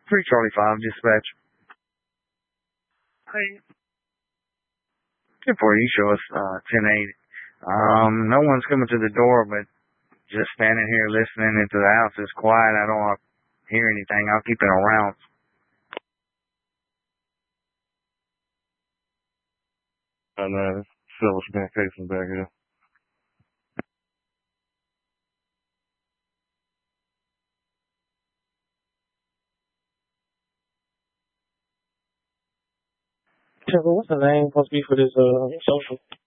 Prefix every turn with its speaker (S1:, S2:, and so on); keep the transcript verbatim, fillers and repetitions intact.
S1: three Charlie five, dispatch.
S2: Hey.
S1: ten four, you show us, uh, ten eight. Um, no one's coming to the door, but just standing here listening into the house is quiet. I don't want to hear anything. I'll keep it around.
S2: I know, silver spin casing back here.
S3: What's the name supposed to be for this uh social?